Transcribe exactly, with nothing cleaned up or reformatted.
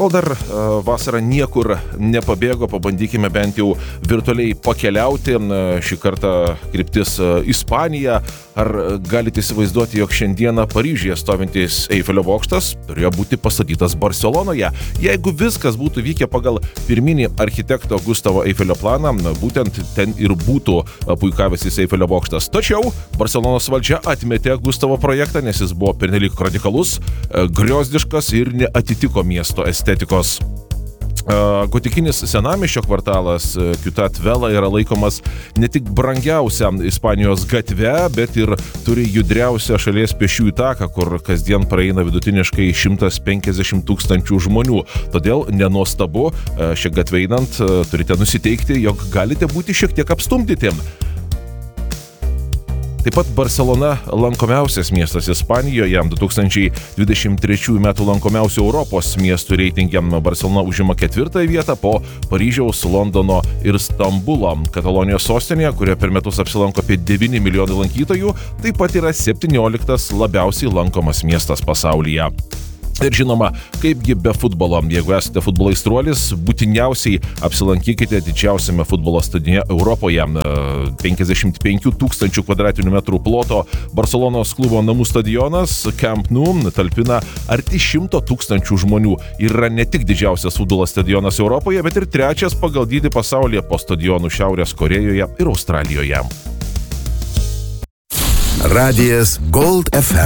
kol dar vasara niekur nepabėgo, pabandykime bent jau virtualiai pakeliauti. Šį kartą kryptis Ispanija. Ar galite įsivaizduoti, jog šiandieną Paryžiuje stovintis Eifelio bokštas turėjo būti pastatytas Barcelonoje? Jeigu viskas būtų vykę pagal pirminį architekto Gustavo Eifelio planą, būtent ten ir būtų puikavęsis Eifelio bokštas. Tačiau Barcelonos valdžia atmetė Gustavo projektą, nes jis buvo pernelyg radikalus, griozdiškas ir neatitiko miesto estetikos. Gotikinis senamiesčio kvartalas Ciutat Vela yra laikomas ne tik brangiausia Ispanijos gatve, bet ir turi judriausią šalies pėsčiųjų taką, kur kasdien praeina vidutiniškai šimtas penkiasdešimt tūkstančių žmonių. Todėl nenuostabu, šią gatvę einant turite nusiteikti, jog galite būti šiek tiek apstumdyti. Taip pat Barcelona lankomiausias miestas Ispanijoje. du tūkstančiai dvidešimt trečiųjų metų lankomiausių Europos miestų reitinge Barcelona užima ketvirtąją vietą po Paryžiaus, Londono ir Stambulo. Katalonijos sostinėje, kurioje per metus apsilanko apie devyni milijonai lankytojų, taip pat yra septynioliktas labiausiai lankomas miestas pasaulyje. Ir žinoma, kaipgi be futbolo. Jeigu esate futbolo aistruolis, būtiniausiai apsilankykite didžiausiame futbolo stadione Europoje. penkiasdešimt penkių tūkstančių kvadratinių metrų ploto Barcelonos klubo namų stadionas Camp Nou talpina arti šimto tūkstančių žmonių. Yra ne tik didžiausias futbolo stadionas Europoje, bet ir trečias pagal dydį pasaulyje po stadionų Šiaurės Korėjoje ir Australijoje. Radijas Gold F M.